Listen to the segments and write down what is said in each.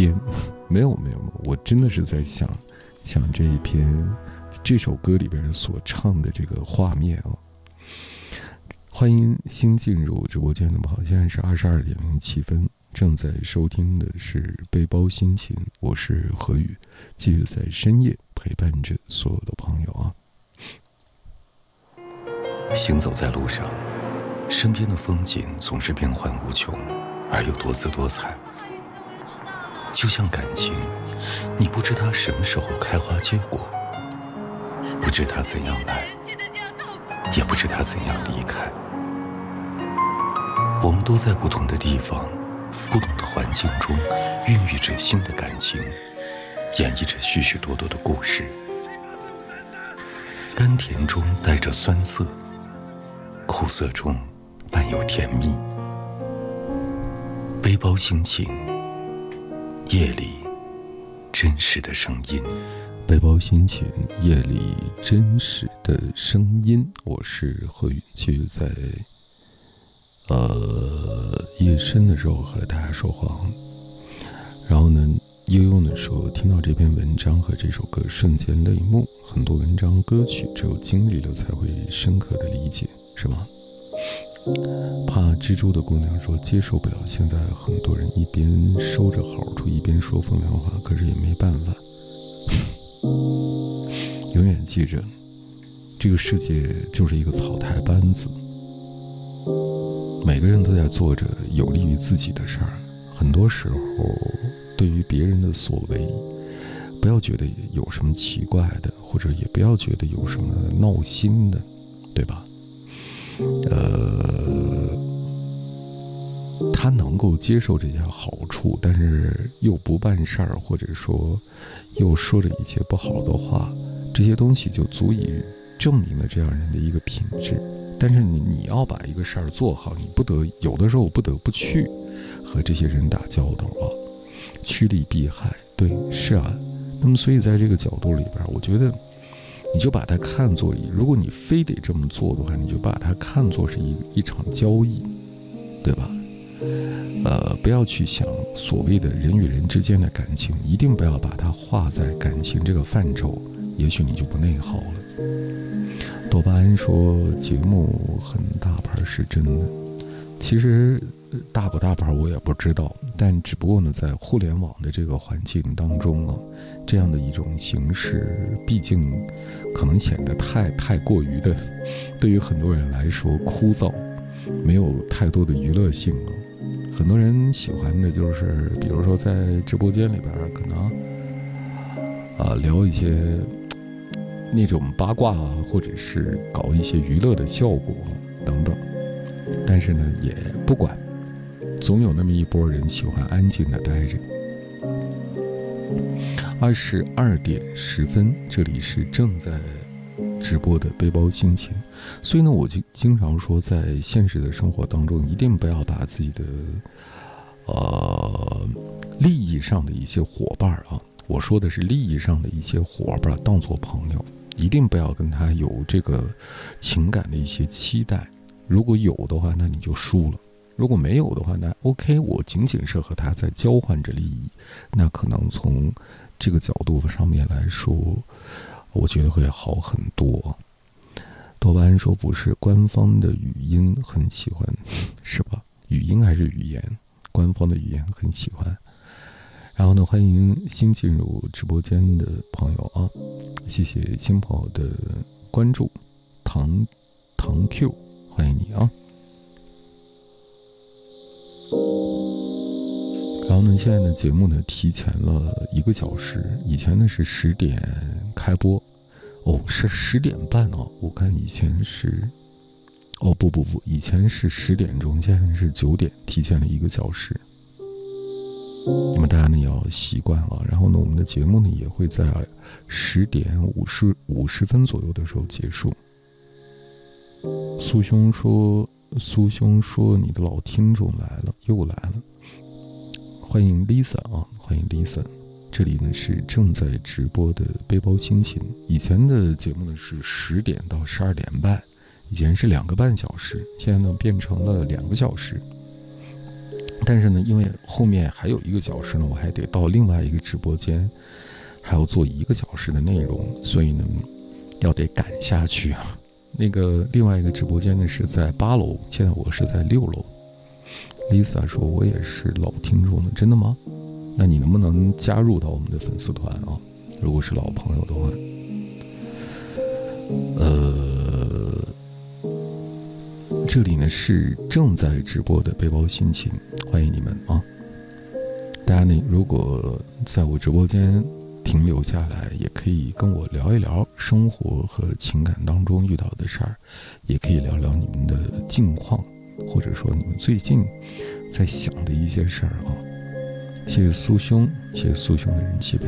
编，没有，我真的是在想这首歌里边所唱的这个画面啊。欢迎新进入直播间的朋友，现在是22:07，正在收听的是背包心情，我是何宇，继续在深夜陪伴着所有的朋友啊。 行走在路上，身边的风景总是变幻无穷，而又多姿多彩。就像感情，你不知它什么时候开花结果，不知它怎样来，也不知它怎样离开。我们都在不同的地方，不同的环境中，孕育着新的感情，演绎着许许多多的故事。甘甜中带着酸涩，苦涩中伴有甜蜜。背包心情，夜里真实的声音。 背包心情，夜里真实的声音。我是何宇，继续在夜深的时候和大家说话。然后呢，悠悠的说，听到这篇文章和这首歌瞬间泪目。很多文章歌曲只有经历了才会深刻的理解，是吗？怕蜘蛛的姑娘说，接受不了现在很多人一边收着好处一边说风凉话，可是也没办法。永远记着，这个世界就是一个草台班子，每个人都在做着有利于自己的事儿。很多时候对于别人的所为，不要觉得有什么奇怪的，或者也不要觉得有什么闹心的，对吧？他能够接受这些好处，但是又不办事儿，或者说又说着一些不好的话，这些东西就足以证明了这样人的一个品质。但是你要把一个事儿做好，你有的时候不得不去和这些人打交道啊，趋利避害。对，是啊。那么所以在这个角度里边，我觉得你就把它看作，如果你非得这么做的话，你就把它看作是一场交易，对吧？不要去想所谓的人与人之间的感情，一定不要把它划在感情这个范畴，也许你就不内耗了。多巴胺说节目很大牌是真的，其实大不大牌我也不知道，但只不过呢，在互联网的这个环境当中啊，这样的一种形式，毕竟可能显得太过于的，对于很多人来说枯燥，没有太多的娱乐性了。很多人喜欢的就是，比如说在直播间里边可能聊一些那种八卦啊，或者是搞一些娱乐的效果等等。但是呢，也不管，总有那么一波人喜欢安静的待着。22:10，这里是正在直播的背包心情。所以呢，我就经常说，在现实的生活当中，一定不要把自己的利益上的一些伙伴啊，我说的是利益上的一些伙伴当作朋友，一定不要跟他有这个情感的一些期待。如果有的话，那你就输了；如果没有的话，那 OK， 我仅仅是和他在交换着利益，那可能从这个角度上面来说，我觉得会好很多。多巴胺说，不是官方的语音很喜欢，是吧？语音还是语言？官方的语言很喜欢。然后呢，欢迎新进入直播间的朋友啊，谢谢新朋友的关注，唐 Q， 欢迎你啊。然后呢，现在的节目呢提前了1个小时，以前呢是10点开播。是10点半哦，我看以前是，不，以前是10点钟，现在是9点，提前了1个小时。那么大家呢也要习惯了。然后呢，我们的节目呢也会在10点50分左右的时候结束。苏兄说你的老听众来了，又来了，欢迎 Lisa 啊，欢迎 Lisa。这里呢是正在直播的背包心情，以前的节目呢是10点到12点半，以前是2个半小时，现在呢变成了2个小时。 但是呢，因为后面还有1个小时呢，我还得到另外一个直播间，还要做1个小时的内容，所以呢，要得赶下去啊。那个另外一个直播间呢是在8楼，现在我是在6楼。Lisa 说我也是老听众了，真的吗？那你能不能加入到我们的粉丝团啊？如果是老朋友的话，这里呢是正在直播的背包心情，欢迎你们啊！大家呢，如果在我直播间停留下来，也可以跟我聊一聊生活和情感当中遇到的事儿，也可以聊聊你们的近况，或者说你们最近在想的一些事儿啊。谢谢苏兄，谢谢苏兄的人气票。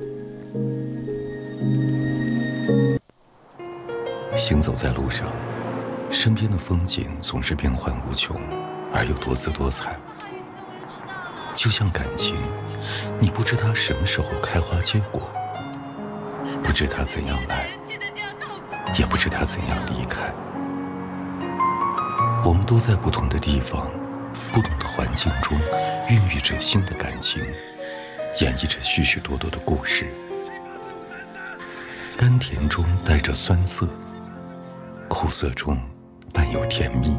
行走在路上，身边的风景总是变幻无穷，而又多姿多彩。就像感情，你不知它什么时候开花结果，不知它怎样来，也不知它怎样离开。我们都在不同的地方，不同的环境中孕育着新的感情，演绎着许许多多的故事。甘甜中带着酸涩，苦涩中伴有甜蜜。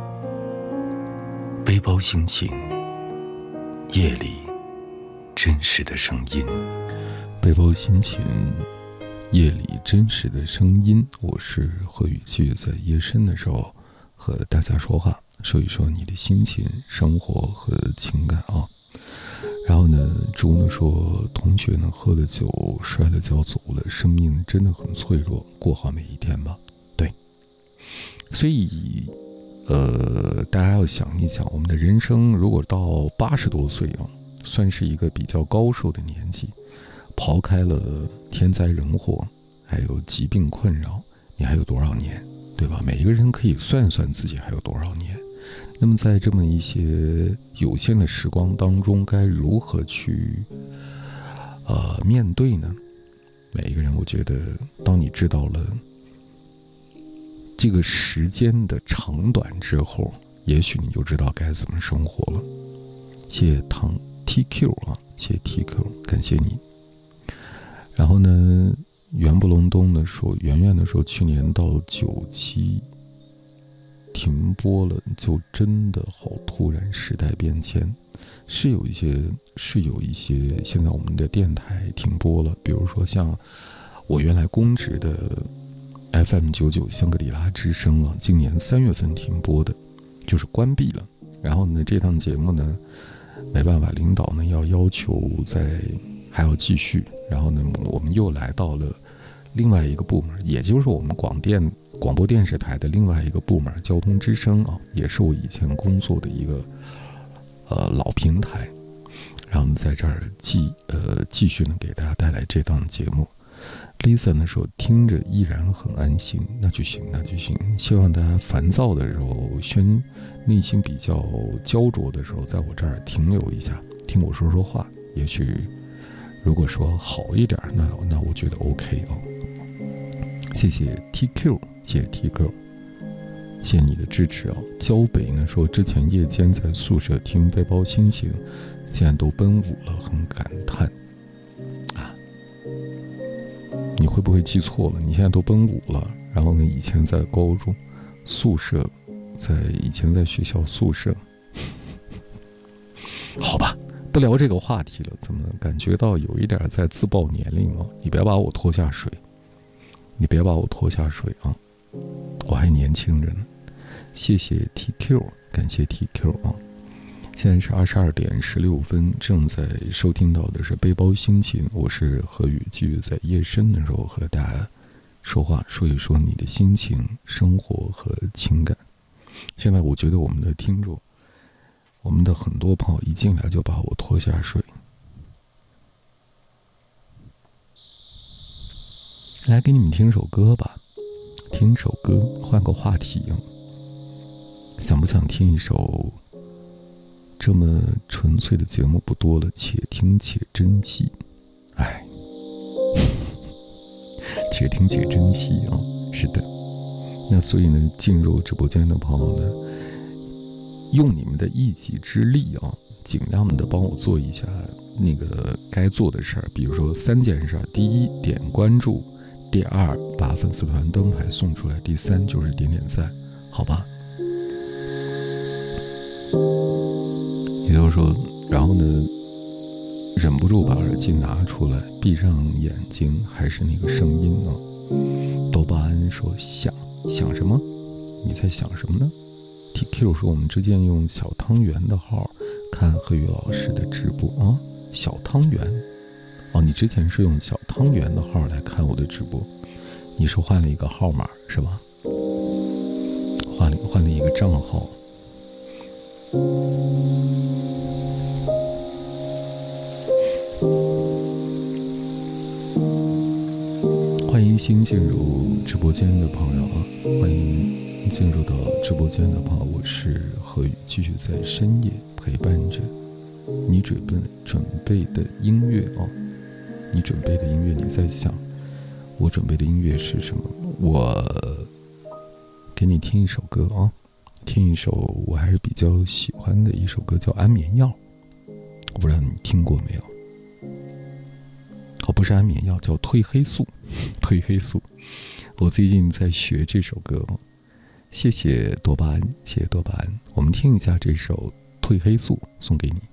背包心情，夜里真实的声音。 背包心情，夜里真实的声音。我是何宇去，在夜深的时候和大家说话，说一说你的心情、生活和情感啊。然后呢，猪呢说，同学呢喝了酒摔了跤走了，生命真的很脆弱，过好每一天吧。对，所以大家要想一想，我们的人生如果到80多岁啊，算是一个比较高寿的年纪，刨开了天灾人祸，还有疾病困扰，你还有多少年？对吧？每一个人可以算算自己还有多少年。那么在这么一些有限的时光当中，该如何去面对呢？每一个人，我觉得当你知道了这个时间的长短之后，也许你就知道该怎么生活了。谢谢唐 TQ 啊，谢谢 TQ， 感谢你。然后呢，袁不隆冬的说，圆圆的说，去年到9期停播了，就真的好突然，时代变迁，是有一些现在我们的电台停播了，比如说像我原来公职的 FM99 香格里拉之声啊，今年3月份停播的，就是关闭了。然后呢，这档节目呢，没办法，领导呢要求还要继续。然后呢，我们又来到了另外一个部门，也就是我们广播电视台的另外一个部门，交通之声啊，也是我以前工作的一个老平台。然后在这儿继续呢给大家带来这档节目。Lisa 呢说，听着依然很安心，那就行。希望大家烦躁的时候，内心比较焦灼的时候，在我这儿停留一下，听我说说话，也许如果说好一点，那我觉得 OK 哦。谢谢 TQ， 谢谢 TQ， 谢谢你的支持哦。焦北呢说，之前夜间在宿舍听背包心情，现在都奔5了，很感叹啊。你会不会记错了？你现在都奔5了，然后呢，以前在高中宿舍，以前在学校宿舍，好吧，不聊这个话题了。怎么感觉到有一点在自曝年龄哦？你别把我拖下水，啊！我还年轻着呢。谢谢 TQ， 感谢 TQ 啊！现在是22点16分，正在收听到的是背包心情，我是何宇，继续在夜深的时候和大家说话，说一说你的心情、生活和情感。现在我觉得我们的听众，我们的很多朋友一进来就把我拖下水。来给你们听首歌吧，听首歌，换个话题啊。想不想听一首这么纯粹的节目不多了，且听且珍惜。哎，且听且珍惜啊！是的，那所以呢，进入直播间的朋友呢，用你们的一己之力啊， 尽量的帮我做一下那个该做的事儿，比如说3件事：第一，点关注；第二，把粉丝团灯牌送出来；第三，就是点赞，好吧？也就是说，然后呢，忍不住把耳机拿出来，闭上眼睛，还是那个声音呢？多巴胺说想什么？你在想什么呢？ TQ 说我们之间用小汤圆的号看贺宇老师的直播啊，小汤圆哦，你之前是用小汤圆的号来看我的直播，你是换了一个号码是吧？换了一个账号。欢迎新进入直播间的朋友啊，欢迎进入到直播间的朋友，我是何宇，继续在深夜陪伴着你准备的音乐哦。你准备的音乐，你在想我准备的音乐是什么？我给你听一首歌啊，听一首我还是比较喜欢的一首歌，叫《安眠药》，我不知道你听过没有？哦，不是安眠药，叫褪黑素。褪黑素，我最近在学这首歌哦。谢谢多巴胺，谢谢多巴胺。我们听一下这首《褪黑素》，送给你。